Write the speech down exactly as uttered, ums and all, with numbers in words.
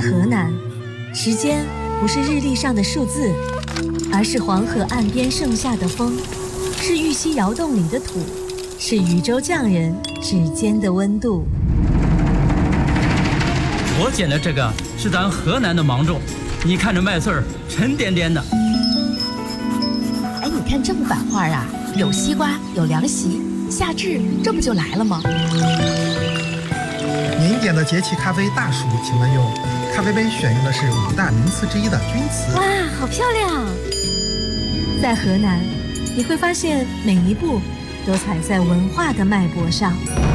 河南，时间不是日历上的数字，而是黄河岸边盛夏的风，是玉溪窑洞里的土，是禹州匠人指尖的温度。 我捡的这个是咱河南的芒种，你看这麦穗儿沉甸甸的。 哎，你看这幅版画啊，有西瓜，有凉席，夏至这不就来了吗？ 您点的节气咖啡大暑，请问用咖啡杯选用的是五大名词之一的钧瓷。 哇，好漂亮！ 在河南，你会发现每一步都踩在文化的脉搏上。